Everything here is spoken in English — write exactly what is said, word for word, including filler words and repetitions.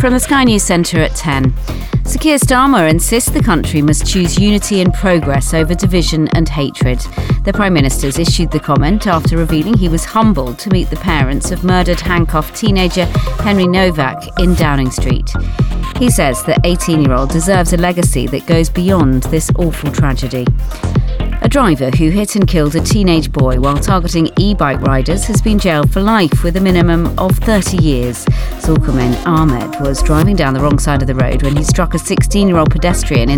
from the Sky News Centre at ten. Sir Keir Starmer insists the country must choose unity and progress over division and hatred. The Prime Minister's issued the comment after revealing he was humbled to meet the parents of murdered, handcuffed teenager Henry Novak in Downing Street. He says the eighteen-year-old deserves a legacy that goes beyond this awful tragedy. A driver who hit and killed a teenage boy while targeting e-bike riders has been jailed for life with a minimum of thirty years. Zulkarnain Ahmed was driving down the wrong side of the road when he struck a sixteen-year-old pedestrian in